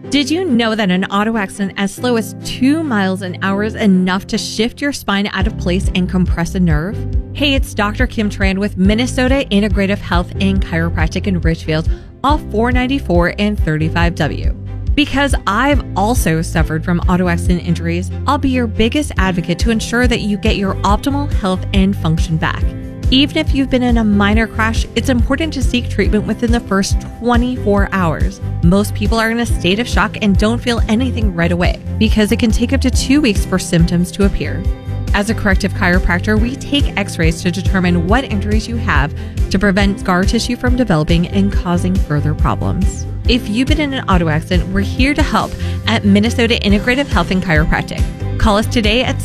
Did you know that an auto accident as slow as 2 miles an hour is enough to shift your spine out of place and compress a nerve? Hey, it's Dr. Kim Tran with Minnesota Integrative Health and Chiropractic in Richfield, off 494 and 35W. Because I've also suffered from auto accident injuries, I'll be your biggest advocate to ensure that you get your optimal health and function back. Even if you've been in a minor crash, it's important to seek treatment within the first 24 hours. Most people are in a state of shock and don't feel anything right away because it can take up to 2 weeks for symptoms to appear. As a corrective chiropractor, we take x-rays to determine what injuries you have to prevent scar tissue from developing and causing further problems. If you've been in an auto accident, we're here to help at Minnesota Integrative Health and Chiropractic. Call us today at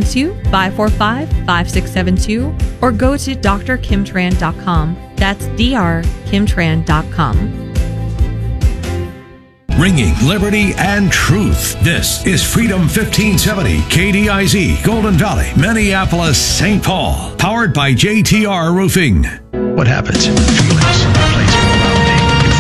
612-545-5672 or go to drkimtran.com. That's drkimtran.com. Ringing liberty and truth. This is Freedom 1570, KDIZ, Golden Valley, Minneapolis, St. Paul. Powered by JTR Roofing. What happens? Feelings replace morality.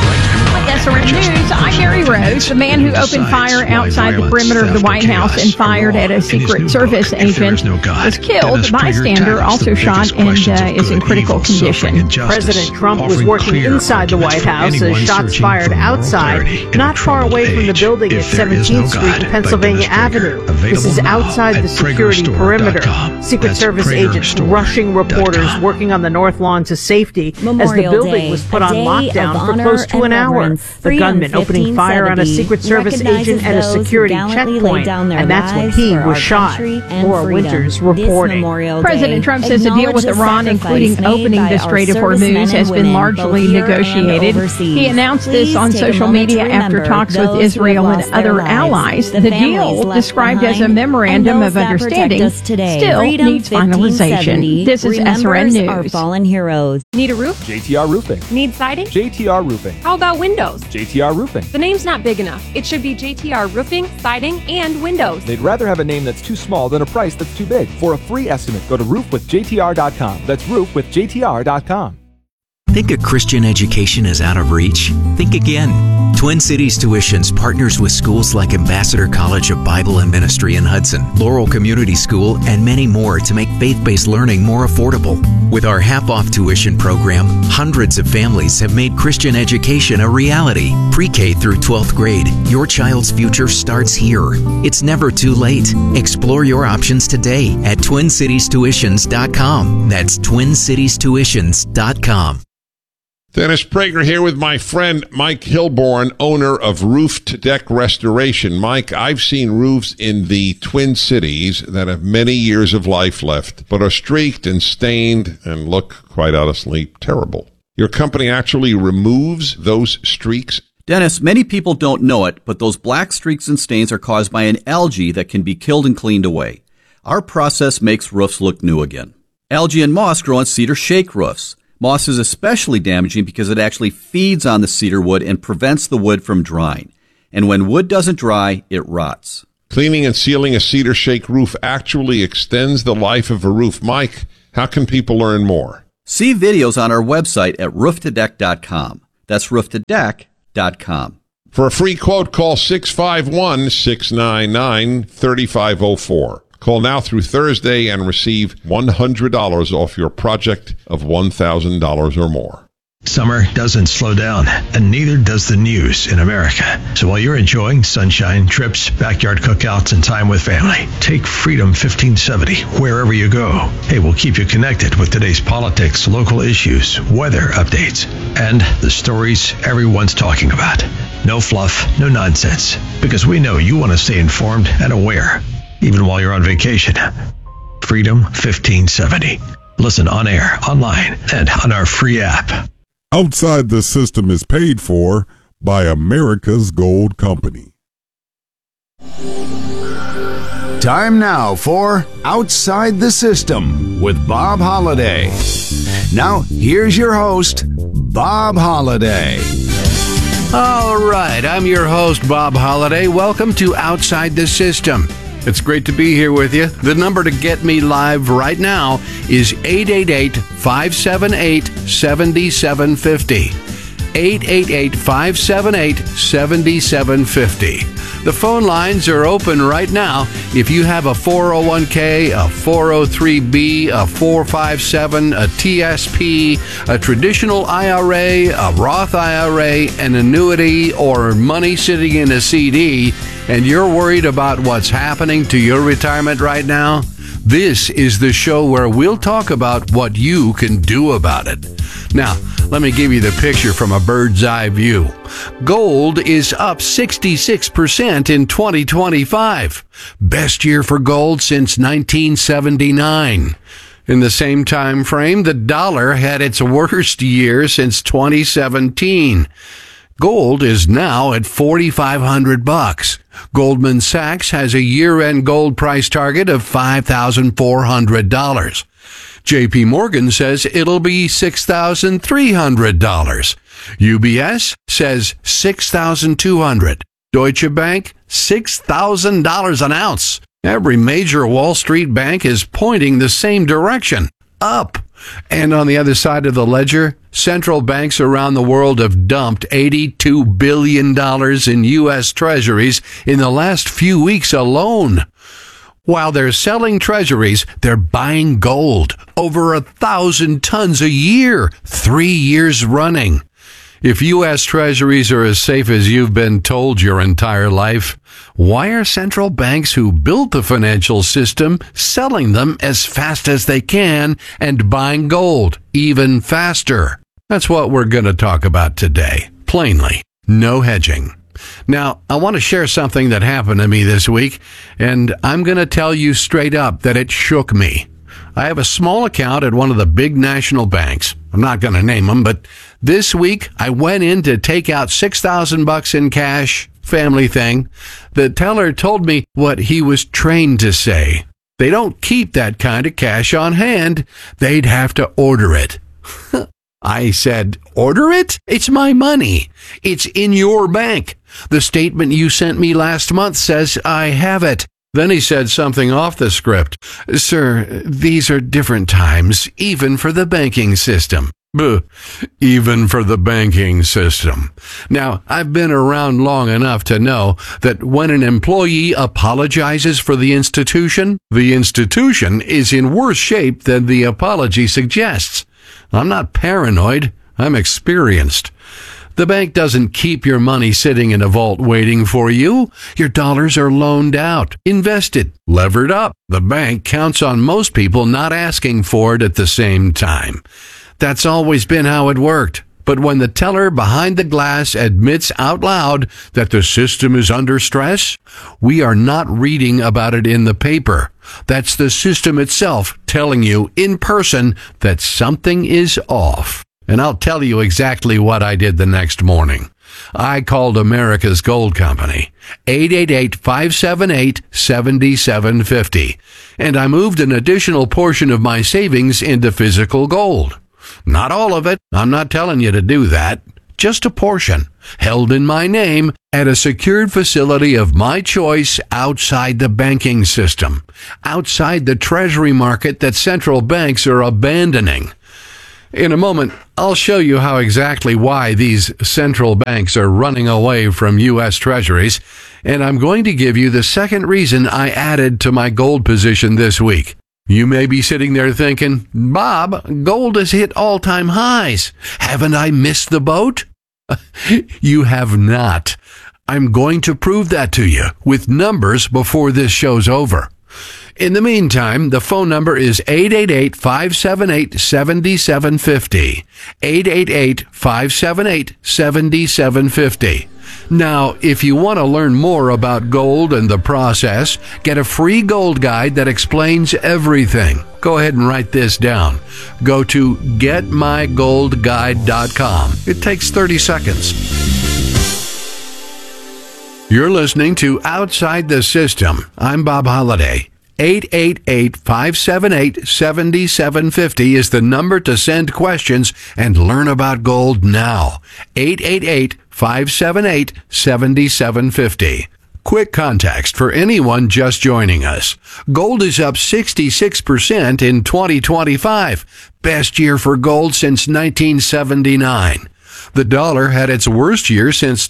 SRN News, I'm Mary Rose. The man who opened fire outside the perimeter of the White House and fired at a Secret Service agent was killed. Bystander also shot and is in critical condition. President Trump was working inside the White House as shots fired outside, not far away from the building at 17th Street and Pennsylvania Avenue. This is outside the security perimeter. Secret Service agents rushing reporters working on the north lawn to safety as the building was put on lockdown for close to an hour. The gunman opening fire on a Secret Service agent at a security checkpoint, and that's when he was shot. Laura Winters reporting. President Trump says the deal with Iran, including opening the Strait of Hormuz, has been largely negotiated. He announced this on social media after talks with Israel and other allies. The deal, described as a memorandum of understanding, still needs finalization. This is SRN News. Fallen heroes. Need a roof? JTR Roofing. Need siding? JTR Roofing. How about windows? JTR Roofing. The name's not big enough. It should be JTR Roofing, Siding, and Windows. They'd rather have a name that's too small than a price that's too big. For a free estimate, go to roofwithjtr.com. That's roofwithjtr.com. Think a Christian education is out of reach? Think again. Twin Cities Tuitions partners with schools like Ambassador College of Bible and Ministry in Hudson, Laurel Community School, and many more to make faith-based learning more affordable. With our half-off tuition program, hundreds of families have made Christian education a reality. Pre-K through 12th grade, your child's future starts here. It's never too late. Explore your options today at TwinCitiesTuitions.com. That's TwinCitiesTuitions.com. Dennis Prager here with my friend Mike Hilborn, owner of Roof to Deck Restoration. Mike, I've seen roofs in the Twin Cities that have many years of life left, but are streaked and stained and look, quite honestly, terrible. Your company actually removes those streaks? Dennis, many people don't know it, but those black streaks and stains are caused by an algae that can be killed and cleaned away. Our process makes roofs look new again. Algae and moss grow on cedar shake roofs. Moss is especially damaging because it actually feeds on the cedar wood and prevents the wood from drying. And when wood doesn't dry, it rots. Cleaning and sealing a cedar shake roof actually extends the life of a roof. Mike, how can people learn more? See videos on our website at rooftodeck.com. That's rooftodeck.com. For a free quote, call 651-699-3504. Call now through Thursday and receive $100 off your project of $1,000 or more. Summer doesn't slow down, and neither does the news in America. So while you're enjoying sunshine, trips, backyard cookouts, and time with family, take Freedom 1570 wherever you go. Hey, we'll keep you connected with today's politics, local issues, weather updates, and the stories everyone's talking about. No fluff, no nonsense, because we know you want to stay informed and aware, even while you're on vacation. Freedom 1570. Listen on air, online, and on our free app. Outside the System is paid for by America's Gold Company. Time now for Outside the System with Bob Holliday. Now, here's your host, Bob Holliday. All right, I'm your host, Bob Holliday. Welcome to Outside the System. It's great to be here with you. The number to get me live right now is 888-578-7750. 888-578-7750. The phone lines are open right now. If you have a 401k, a 403b, a 457, a TSP, a traditional IRA, a Roth IRA, an annuity, or money sitting in a CD, and you're worried about what's happening to your retirement right now, this is the show where we'll talk about what you can do about it. Now, let me give you the picture from a bird's eye view. Gold is up 66% in 2025. Best year for gold since 1979. In the same time frame, the dollar had its worst year since 2017. Gold is now at $4,500. Goldman Sachs has a year-end gold price target of $5,400. JP Morgan says it'll be $6,300. UBS says $6,200. Deutsche Bank, $6,000 an ounce. Every major Wall Street bank is pointing the same direction, up. And on the other side of the ledger, central banks around the world have dumped $82 billion in U.S. treasuries in the last few weeks alone. While they're selling treasuries, they're buying gold, over 1,000 tons a year, 3 years running. If U.S. treasuries are as safe as you've been told your entire life, why are central banks who built the financial system selling them as fast as they can and buying gold even faster? That's what we're going to talk about today. Plainly, no hedging. Now, I want to share something that happened to me this week, and I'm going to tell you straight up that it shook me. I have a small account at one of the big national banks. I'm not going to name them, but this week I went in to take out $6,000 in cash, family thing. The teller told me what he was trained to say. They don't keep that kind of cash on hand. They'd have to order it. I said, order it? It's my money. It's in your bank. The statement you sent me last month says I have it. Then he said something off the script. Sir, these are different times, even for the banking system. Buh, even for the banking system. Now, I've been around long enough to know that when an employee apologizes for the institution is in worse shape than the apology suggests. I'm not paranoid. I'm experienced. The bank doesn't keep your money sitting in a vault waiting for you. Your dollars are loaned out, invested, levered up. The bank counts on most people not asking for it at the same time. That's always been how it worked. But when the teller behind the glass admits out loud that the system is under stress, we are not reading about it in the paper. That's the system itself telling you in person that something is off. And I'll tell you exactly what I did the next morning. I called America's Gold Company, 888-578-7750, and I moved an additional portion of my savings into physical gold. Not all of it. I'm not telling you to do that. Just a portion, held in my name at a secured facility of my choice outside the banking system, outside the treasury market that central banks are abandoning. In a moment, I'll show you how exactly why these central banks are running away from U.S. treasuries, and I'm going to give you the second reason I added to my gold position this week. You may be sitting there thinking, Bob, gold has hit all-time highs. Haven't I missed the boat? You have not. I'm going to prove that to you with numbers before this show's over. In the meantime, the phone number is 888-578-7750. 888-578-7750. Now, if you want to learn more about gold and the process, get a free gold guide that explains everything. Go ahead and write this down. Go to getmygoldguide.com. It takes 30 seconds. You're listening to Outside the System. I'm Bob Holliday. 888-578-7750 is the number to send questions and learn about gold now. 888-578-7750. Quick context for anyone just joining us. Gold is up 66% in 2025. Best year for gold since 1979. The dollar had its worst year since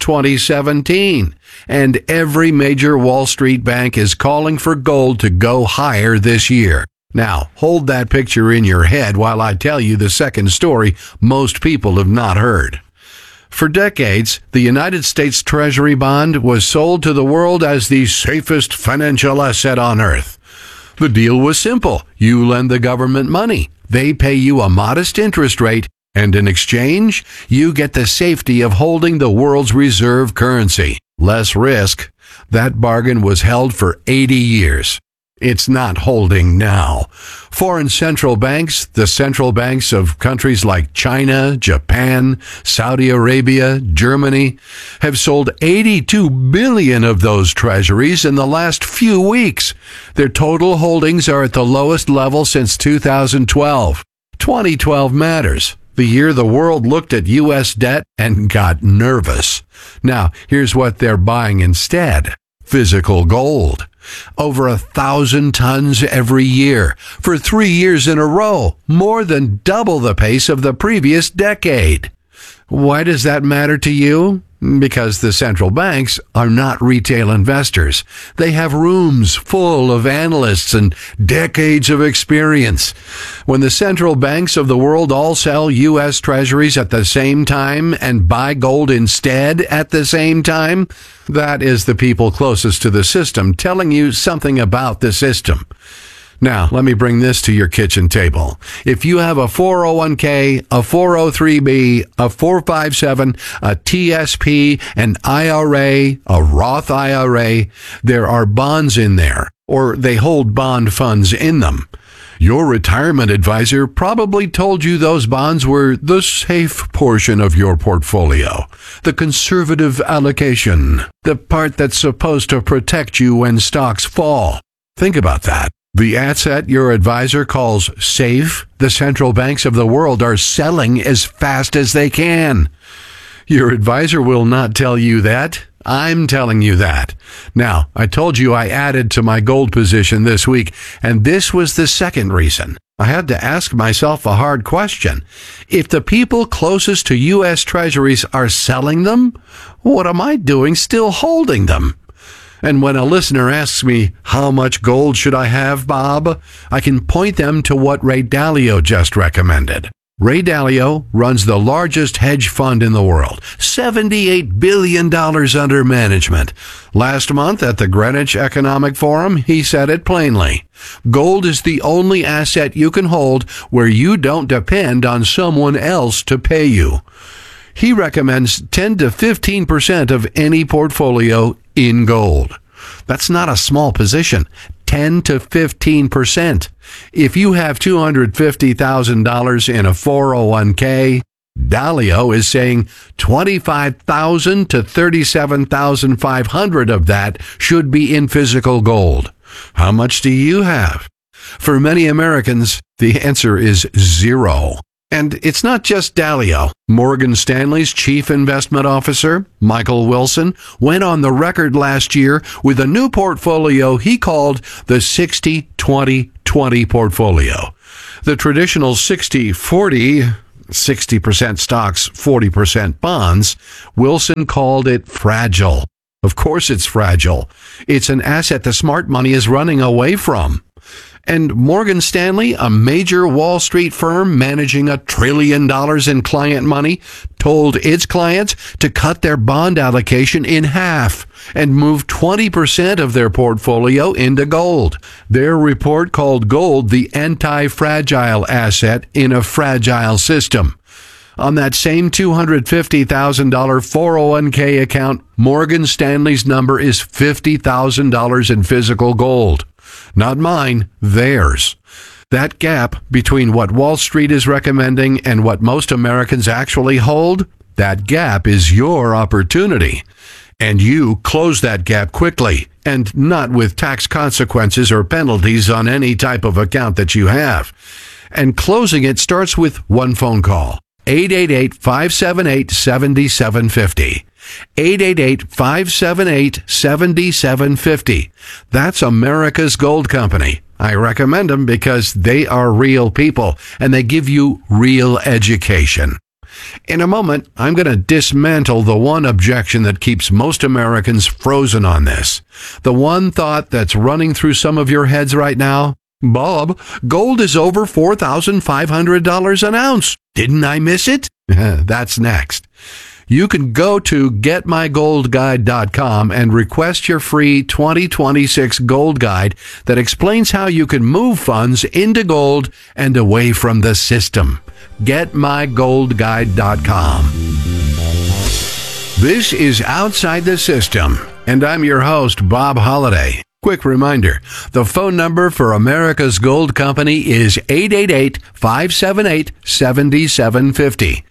2017, and every major Wall Street bank is calling for gold to go higher this year. Now, hold that picture in your head while I tell you the second story most people have not heard. For decades, the United States Treasury bond was sold to the world as the safest financial asset on earth. The deal was simple. You lend the government money. They pay you a modest interest rate, and in exchange, you get the safety of holding the world's reserve currency. Less risk. That bargain was held for 80 years. It's not holding now. Foreign central banks, the central banks of countries like China, Japan, Saudi Arabia, Germany, have sold 82 billion of those treasuries in the last few weeks. Their total holdings are at the lowest level since 2012. 2012 matters. The year the world looked at U.S. debt and got nervous. Now, here's what they're buying instead. Physical gold. Over 1,000 tons every year for 3 years in a row, more than double the pace of the previous decade. Why does that matter to you? Because the central banks are not retail investors. They have rooms full of analysts and decades of experience. When the central banks of the world all sell U.S. treasuries at the same time and buy gold instead at the same time, that is the people closest to the system telling you something about the system. Now, let me bring this to your kitchen table. If you have a 401k, a 403b, a 457, a TSP, an IRA, a Roth IRA, there are bonds in there, or they hold bond funds in them. Your retirement advisor probably told you those bonds were the safe portion of your portfolio, the conservative allocation, the part that's supposed to protect you when stocks fall. Think about that. The asset your advisor calls safe, the central banks of the world are selling as fast as they can. Your advisor will not tell you that. I'm telling you that. Now, I told you I added to my gold position this week, and this was the second reason. I had to ask myself a hard question. If the people closest to U.S. treasuries are selling them, what am I doing still holding them? And when a listener asks me, how much gold should I have, Bob? I can point them to what Ray Dalio just recommended. Ray Dalio runs the largest hedge fund in the world, $78 billion under management. Last month at the Greenwich Economic Forum, he said it plainly. Gold is the only asset you can hold where you don't depend on someone else to pay you. He recommends 10 to 15% of any portfolio in gold. That's not a small position. 10 to 15%. If you have $250,000 in a 401k, Dalio is saying $25,000 to $37,500 of that should be in physical gold. How much do you have? For many Americans, the answer is zero. And it's not just Dalio. Morgan Stanley's chief investment officer, Michael Wilson, went on the record last year with a new portfolio he called the 60-20-20 portfolio. The traditional 60-40, 60% stocks, 40% bonds, Wilson called it fragile. Of course it's fragile. It's an asset the smart money is running away from. And Morgan Stanley, a major Wall Street firm managing $1 trillion in client money, told its clients to cut their bond allocation in half and move 20% of their portfolio into gold. Their report called gold the anti-fragile asset in a fragile system. On that same $250,000 401k account, Morgan Stanley's number is $50,000 in physical gold. Not mine, theirs. That gap between what Wall Street is recommending and what most Americans actually hold, that gap is your opportunity. And you close that gap quickly, and not with tax consequences or penalties on any type of account that you have. And closing it starts with one phone call. 888-578-7750. 888-578-7750. That's America's Gold Company. I recommend them because they are real people and they give you real education. In a moment, I'm going to dismantle the one objection that keeps most Americans frozen on this. The one thought that's running through some of your heads right now. Bob, gold is over $4,500 an ounce. Didn't I miss it? That's next. You can go to getmygoldguide.com and request your free 2026 gold guide that explains how you can move funds into gold and away from the system. Getmygoldguide.com. This is Outside the System, and I'm your host, Bob Holliday. Quick reminder, the phone number for America's Gold Company is 888-578-7750.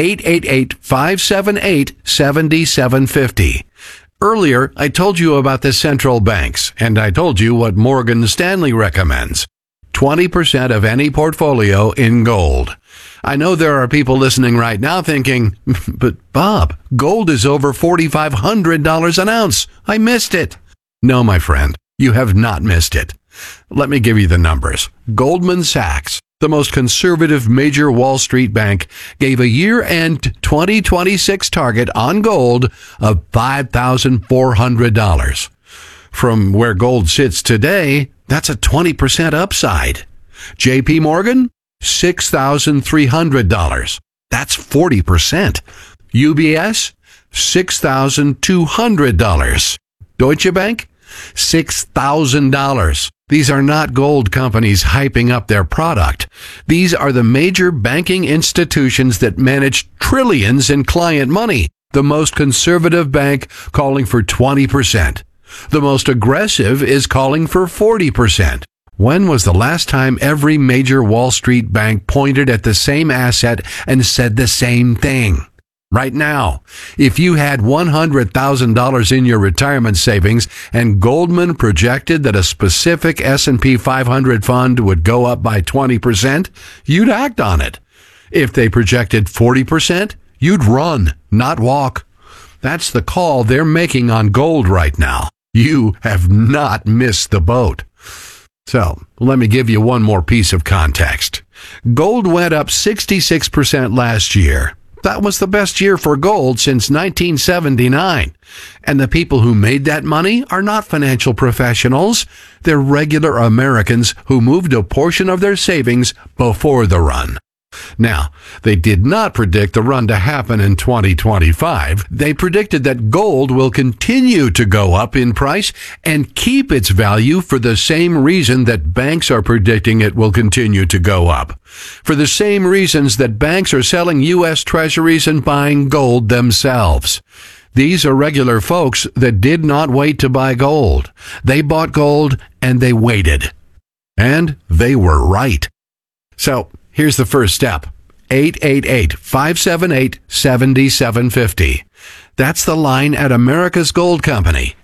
888-578-7750. Earlier, I told you about the central banks, and I told you what Morgan Stanley recommends. 20% of any portfolio in gold. I know there are people listening right now thinking, but Bob, gold is over $4,500 an ounce. I missed it. No, my friend. You have not missed it. Let me give you the numbers. Goldman Sachs, the most conservative major Wall Street bank, gave a year-end 2026 target on gold of $5,400. From where gold sits today, that's a 20% upside. JP Morgan, $6,300. That's 40%. UBS, $6,200. Deutsche Bank, $6,000. These are not gold companies hyping up their product. These are the major banking institutions that manage trillions in client money. The most conservative bank calling for 20%. The most aggressive is calling for 40%. When was the last time every major Wall Street bank pointed at the same asset and said the same thing? Right now, if you had $100,000 in your retirement savings and Goldman projected that a specific S&P 500 fund would go up by 20%, you'd act on it. If they projected 40%, you'd run, not walk. That's the call they're making on gold right now. You have not missed the boat. So, let me give you one more piece of context. Gold went up 66% last year. That was the best year for gold since 1979. And the people who made that money are not financial professionals. They're regular Americans who moved a portion of their savings before the run. Now, they did not predict the run to happen in 2025. They predicted that gold will continue to go up in price and keep its value for the same reason that banks are predicting it will continue to go up. For the same reasons that banks are selling U.S. treasuries and buying gold themselves. These are regular folks that did not wait to buy gold. They bought gold and they waited. And they were right. So, here's the first step. 888-578-7750. That's the line at America's Gold Company.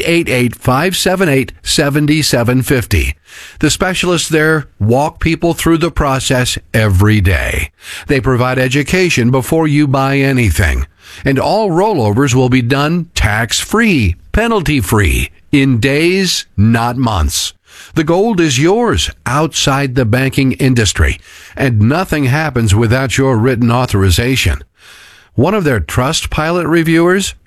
888-578-7750. The specialists there walk people through the process every day. They provide education before you buy anything. And all rollovers will be done tax-free, penalty-free, in days, not months. The gold is yours outside the banking industry, and nothing happens without your written authorization. One of their Trustpilot reviewers